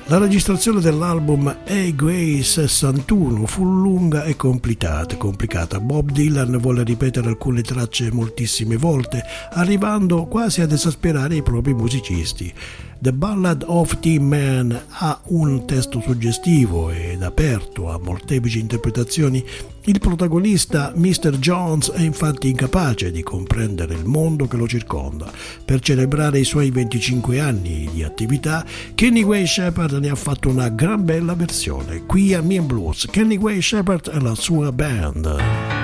La registrazione dell'album A Grey 61 fu lunga e complicata. Bob Dylan volle ripetere alcune tracce moltissime volte, arrivando quasi ad esasperare i propri musicisti. The Ballad of Tin Man ha un testo suggestivo ed aperto a molteplici interpretazioni. Il protagonista, Mr. Jones, è infatti incapace di comprendere il mondo che lo circonda. Per celebrare i suoi 25 anni di attività, Kenny Wayne Shepherd ne ha fatto una gran bella versione. Qui a Me and Blues, Kenny Wayne Shepherd e la sua band.